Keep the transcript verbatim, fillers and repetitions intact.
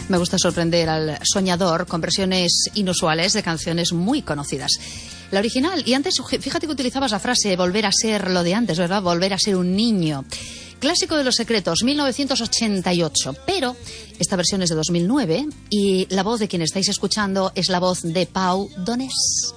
Me gusta sorprender al soñador con versiones inusuales de canciones muy conocidas. La original, y antes, fíjate que utilizabas la frase volver a ser lo de antes, ¿verdad? Volver a ser un niño. Clásico de los Secretos, mil novecientos ochenta y ocho, pero esta versión es de dos mil nueve y la voz de quien estáis escuchando es la voz de Pau Donés.